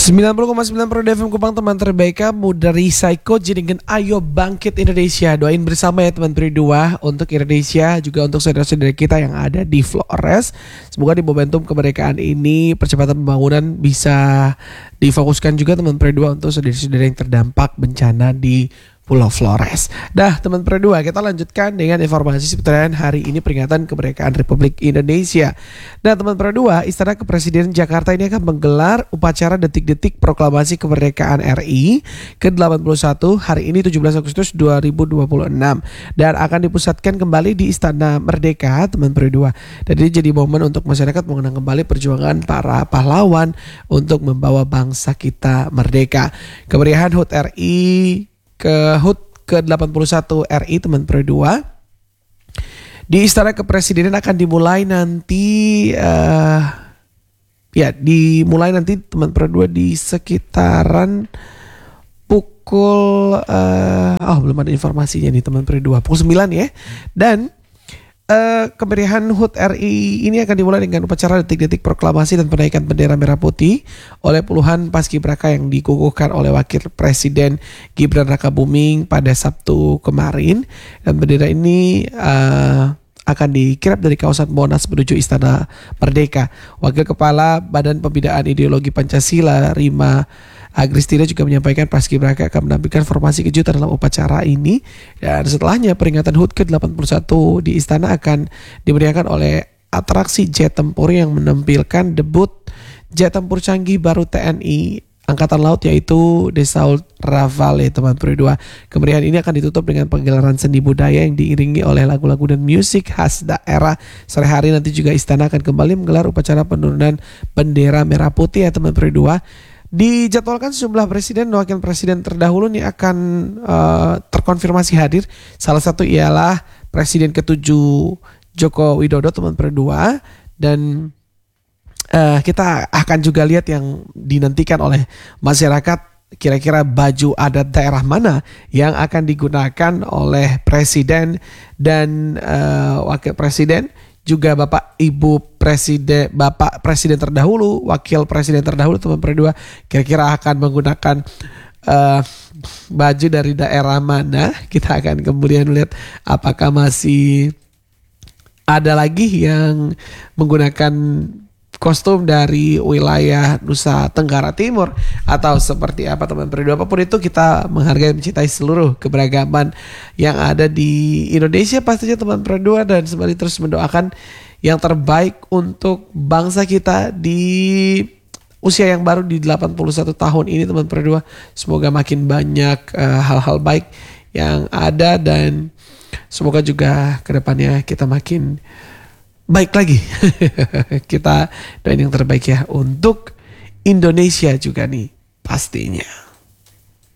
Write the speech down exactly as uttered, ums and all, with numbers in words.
sembilan puluh koma sembilan Pro F M Kupang, teman terbaik kamu dari Psycho Jadikan Ayo Bangkit Indonesia. Doain bersama ya teman berdua untuk Indonesia, juga untuk saudara-saudara kita yang ada di Flores. Semoga di momentum kemerdekaan ini percepatan pembangunan bisa difokuskan juga teman berdua untuk saudara-saudara yang terdampak bencana di Pulau Flores. Dah teman berdua, kita lanjutkan dengan informasi seputaran hari ini peringatan kemerdekaan Republik Indonesia. Nah teman berdua, Istana Kepresidenan Jakarta ini akan menggelar upacara detik-detik proklamasi kemerdekaan R I ke delapan puluh satu hari ini tujuh belas Agustus dua ribu dua puluh enam dan akan dipusatkan kembali di Istana Merdeka teman berdua. Dan ini jadi momen untuk masyarakat mengenang kembali perjuangan para pahlawan untuk membawa bangsa kita merdeka. Kemeriahan H U T R I ke H U T ke delapan puluh satu R I teman berdua di Istana Kepresidenan akan dimulai nanti uh, ya dimulai nanti teman berdua di sekitaran pukul uh, oh belum ada informasinya nih teman berdua, pukul sembilan ya. Dan Uh, kemeriahan H U T R I ini akan dimulai dengan upacara detik-detik proklamasi dan penaikan bendera merah putih oleh puluhan paskibraka yang dikukuhkan oleh Wakil Presiden Gibran Rakabuming pada Sabtu kemarin. Dan bendera ini uh, akan dikirap dari kawasan Monas menuju Istana Merdeka. Wakil Kepala Badan Pembinaan Ideologi Pancasila Rima Agristina juga menyampaikan paskibraka akan menampilkan formasi kejutan dalam upacara ini. Dan setelahnya peringatan H U T ke delapan puluh satu di Istana akan dimeriahkan oleh atraksi jet tempur yang menampilkan debut jet tempur canggih baru T N I Angkatan Laut, yaitu Dassault Rafale teman berdua. Kemeriahan ini akan ditutup dengan penggelaran seni budaya yang diiringi oleh lagu-lagu dan musik khas daerah. Sore hari nanti juga Istana akan kembali menggelar upacara penurunan bendera merah putih ya teman berdua. Dijadwalkan sejumlah presiden dan wakil presiden terdahulu nih akan uh, terkonfirmasi hadir. Salah satu ialah Presiden ketujuh Joko Widodo teman berdua. Dan uh, kita akan juga lihat yang dinantikan oleh masyarakat, kira-kira baju adat daerah mana yang akan digunakan oleh presiden dan uh, wakil presiden, juga Bapak Ibu Presiden, Bapak Presiden terdahulu, Wakil Presiden terdahulu teman berdua, kira-kira akan menggunakan uh, baju dari daerah mana. Kita akan kemudian melihat apakah masih ada lagi yang menggunakan kostum dari wilayah Nusa Tenggara Timur atau seperti apa teman berdua. Apapun itu, kita menghargai, mencintai seluruh keberagaman yang ada di Indonesia pastinya teman berdua, dan sembari terus mendoakan yang terbaik untuk bangsa kita di usia yang baru di delapan puluh satu tahun ini teman berdua. Semoga makin banyak uh, hal-hal baik yang ada, dan semoga juga kedepannya kita makin baik lagi. Kita doain yang terbaik ya untuk Indonesia juga nih pastinya.